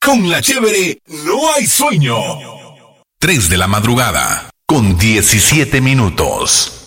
Con la chévere no hay sueño. 3 de la madrugada, con 17 minutos.